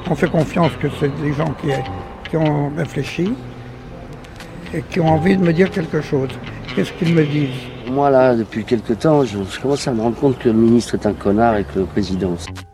On fait confiance que c'est des gens qui ont réfléchi et qui ont envie de me dire quelque chose. Qu'est-ce qu'ils me disent? Moi là, depuis quelque temps, je commence à me rendre compte que le ministre est un connard et que le président aussi.